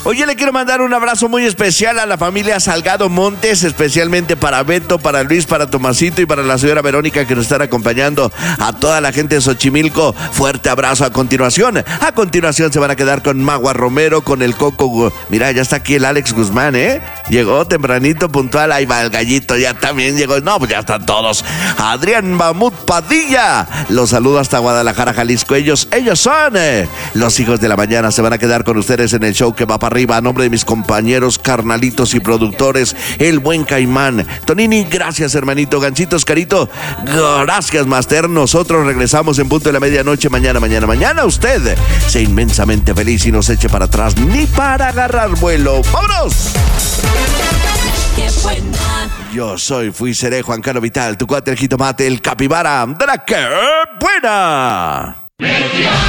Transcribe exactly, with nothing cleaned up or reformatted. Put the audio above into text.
Oye, le quiero mandar un abrazo muy especial a la familia Salgado Montes, especialmente para Beto, para Luis, para Tomasito y para la señora Verónica que nos están acompañando. A toda la gente de Xochimilco, fuerte abrazo. A continuación, a continuación se van a quedar con Magua Romero, con el Coco. Mira, ya está aquí el Alex Guzmán, ¿eh? Llegó tempranito, puntual. Ahí va el gallito, ya también llegó. No, pues ya están todos. Adrián Mamut Padilla, los saludo hasta Guadalajara, Jalisco. Ellos, ellos son eh, los hijos de la mañana. Se van a quedar con ustedes en el show que va para arriba. A nombre de mis compañeros, carnalitos y productores, el buen Caimán. Tonini, gracias, hermanito. Gancito Oscarito, gracias, Master. Nosotros regresamos en punto de la medianoche. Mañana, mañana, mañana. Usted sea inmensamente feliz y no se eche para atrás ni para agarrar vuelo. ¡Vámonos! ¡Qué buena! Yo soy, fui, seré Juan Carlos Vital, tu cuate, el jitomate, el capibara. ¡De la que buena!